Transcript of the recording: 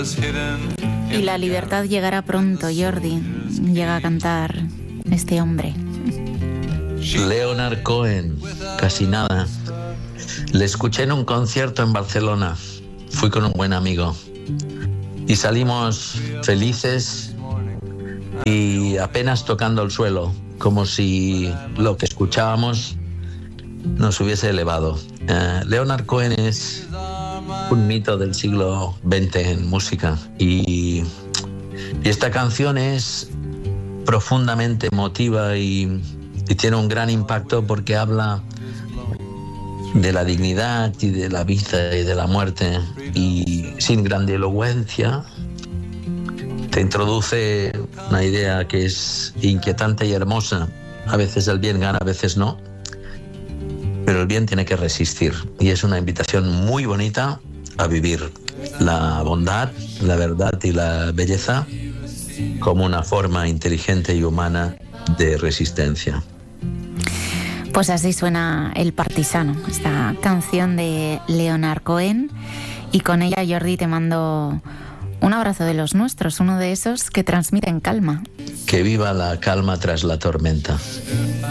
Y la libertad llegará pronto, Jordi. Llega a cantar este hombre. Leonard Cohen, Casi Nada. Le escuché en un concierto en Barcelona. Fui con un buen amigo y salimos felices y apenas tocando el suelo, como si lo que escuchábamos nos hubiese elevado. Leonard Cohen es un mito del siglo XX en música y esta canción es profundamente emotiva y tiene un gran impacto porque habla de la dignidad y de la vida y de la muerte, y sin grandilocuencia te introduce una idea que es inquietante y hermosa. A veces el bien gana, a veces no, pero el bien tiene que resistir, y es una invitación muy bonita a vivir la bondad, la verdad y la belleza como una forma inteligente y humana de resistencia. Pues así suena El Partisano, esta canción de Leonard Cohen, y con ella, Jordi, te mando un abrazo de los nuestros, uno de esos que transmiten calma. Que viva la calma tras la tormenta.